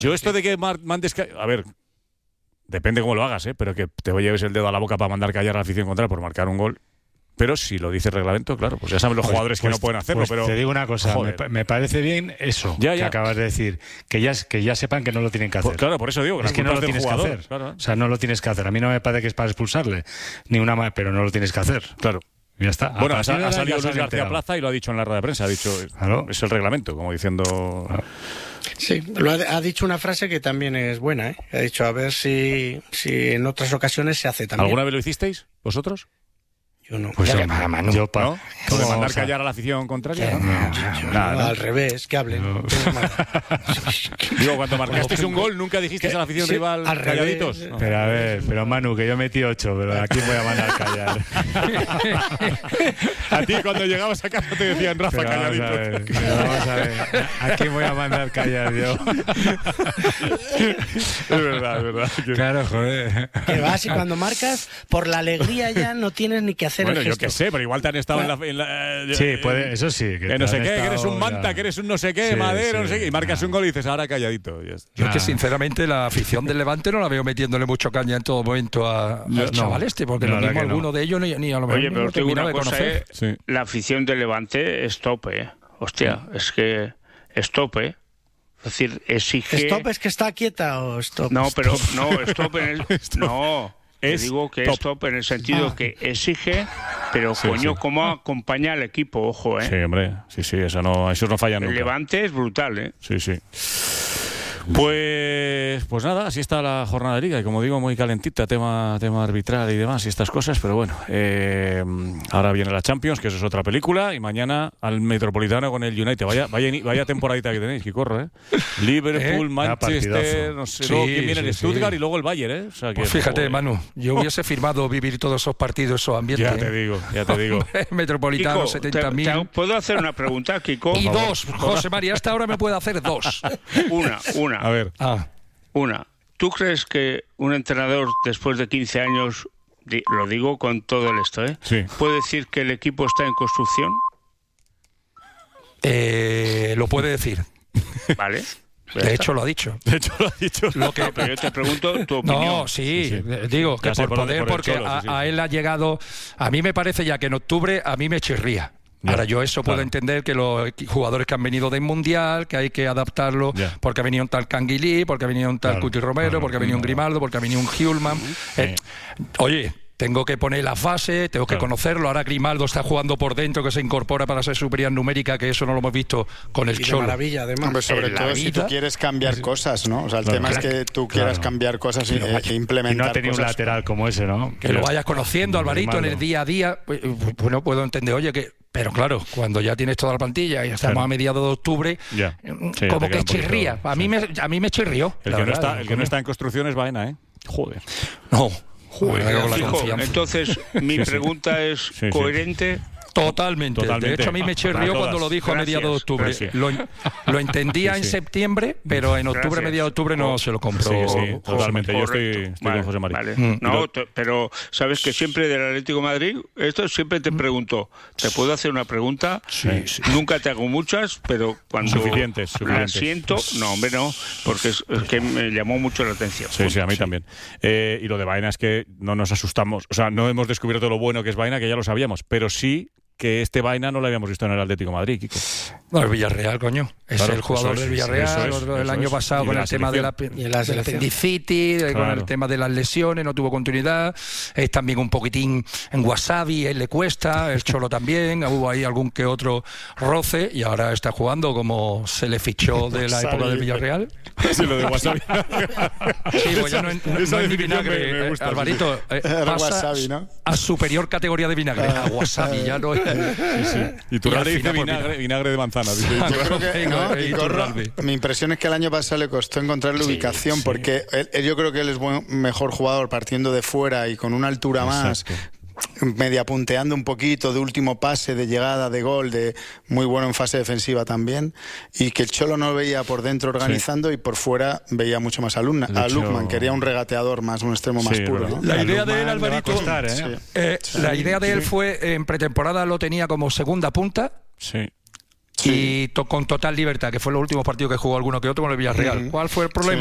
Yo esto de que mandes... A ver, depende cómo lo hagas, pero que te lleves el dedo a la boca para mandar callar a la afición contraria por marcar un gol. Pero si lo dice el reglamento, claro, pues ya saben los jugadores que no pueden hacerlo. Pero te digo una cosa, me parece bien eso que acabas de decir, que ya sepan que no lo tienen que hacer. Pues claro, por eso digo que es que no lo tienes que hacer. Claro. O sea, no lo tienes que hacer. A mí no me parece que es para expulsarle, pero no lo tienes que hacer. Claro. Ya está. Bueno, ha salido Luis García Plaza y lo ha dicho en la rueda de prensa. Ha dicho, es el reglamento, como diciendo... Sí, ha dicho una frase que también es buena, Ha dicho, a ver si en otras ocasiones se hace también. ¿Alguna vez lo hicisteis, vosotros? Yo no. Pues Manu. Yo ¿no? ¿Como mandar callar a la afición contraria? Nada, al revés, que hablen. Digo, cuando marcasteis un gol, ¿nunca dijisteis a la afición rival calladitos? No. Pero Manu, que yo metí 8, pero aquí voy a mandar callar. A ti cuando llegabas a casa te decían, Rafa, calladito. Vamos a ver, aquí voy a mandar callar yo. Es verdad. Claro, joder. Que vas y cuando marcas, por la alegría ya no tienes ni que hacer el gesto. Yo qué sé, pero igual te han estado sí, puede, eso sí. Que no sé qué, que eres un manta, que eres un no sé qué, Madero, no sé qué, y marcas un gol y dices, ahora calladito. Yo es que sinceramente la afición del Levante no la veo metiéndole mucho caña en todo momento al chaval porque lo mismo alguno de ellos ni a lo mejor. Oye, pero tengo una cosa, la afición del Levante es tope, Hostia, es que es tope, Es decir, exige... ¿Stop es que está quieta o stop? No, pero no, stop en el... No... Te digo que top. Es top en el sentido que exige, pero coño, cómo acompaña al equipo, ojo, Sí, hombre, sí, eso no falla nunca. El Levante es brutal, Sí. Pues nada, así está la jornada de Liga y como digo, muy calentita, tema arbitral y demás y estas cosas, pero bueno, ahora viene la Champions, que eso es otra película, y mañana al Metropolitano con el United. Vaya temporadita que tenéis, que corro, Liverpool, Manchester, no sé, luego quién viene el Stuttgart y luego el Bayern, O sea que, pues fíjate, Manu, yo hubiese firmado vivir todos esos partidos, esos ambientes. Ya te digo. Metropolitano, 70.000. ¿Puedo hacer una pregunta, Kiko? Y dos, José María, hasta ahora me puede hacer dos. Una. A ver. Una. ¿Tú crees que un entrenador después de 15 años, lo digo con todo el esto, puede decir que el equipo está en construcción? Lo puede decir. Vale. De hecho lo ha dicho. Pero yo te pregunto tu opinión. No, sí. Digo que por poder, porque a él ha llegado... A mí me parece ya que en octubre a mí me chirría. Ahora yo eso puedo entender que los jugadores que han venido del Mundial, que hay que adaptarlo porque ha venido un tal Canguilí, porque ha venido un tal Cuti Romero, porque ha venido un Grimaldo, porque ha venido un Hjulman. Oye, tengo que poner las bases, tengo que conocerlo. Ahora Grimaldo está jugando por dentro, que se incorpora para ser superioridad numérica, que eso no lo hemos visto con el Cholo. Maravilla, además. Hombre, sobre todo si tú quieres cambiar cosas, ¿no? O sea, el tema es que tú quieras cambiar cosas e implementar. Y no ha tenido un lateral como ese, ¿no? Que lo vayas conociendo, Alvarito, en el día a día. Bueno, puedo entender, oye, que... Pero claro, cuando ya tienes toda la plantilla y estamos a mediados de octubre, como que chirría. A mí me chirrió. El que no está en construcción es Baena, Joder. No. Entonces, mi pregunta es coherente. Totalmente. De hecho, a mí me chirrió cuando lo dijo a mediados de octubre. Lo entendía en septiembre, pero en octubre, mediados de octubre no se lo compró. Sí, totalmente. Yo estoy con José María. Vale. No, pero sabes que siempre del Atlético de Madrid, esto siempre te pregunto, ¿te puedo hacer una pregunta? Sí. Nunca te hago muchas, pero cuando suficientes. la siento, no, hombre, no, porque es que me llamó mucho la atención. Sí, a mí también. Y lo de Baena es que no nos asustamos, o sea, no hemos descubierto lo bueno que es Baena, que ya lo sabíamos, pero sí que este Vaina no lo habíamos visto en el Atlético de Madrid, Kiko. No, el Villarreal, coño. Es el jugador del Villarreal, el año pasado con el tema de la apendicitis, con el tema de las lesiones, no tuvo continuidad. Es también un poquitín en wasabi, él le cuesta, el Cholo también, hubo ahí algún que otro roce y ahora está jugando como se le fichó de la época del Villarreal. Sí, lo de wasabi. Sí, pues ya no es ni vinagre, me gusta, Alvarito. Pasa wasabi, ¿no? A superior categoría de vinagre, a wasabi, ya no es. Y tú le dices vinagre de manzana. Yo creo que mi impresión es que el año pasado le costó encontrar la ubicación porque yo creo que él es mejor jugador partiendo de fuera y con una altura más, media punteando un poquito, de último pase, de llegada, de gol, de muy bueno en fase defensiva también, y que el Cholo no veía por dentro organizando y por fuera veía mucho más a Lukman, quería un regateador más, un extremo más puro, ¿no? La idea de él, Alvarito, la idea de él fue en pretemporada lo tenía como segunda punta. Sí. y con total libertad, que fue los últimos partidos que jugó alguno que otro con el Villarreal. ¿Cuál fue el problema?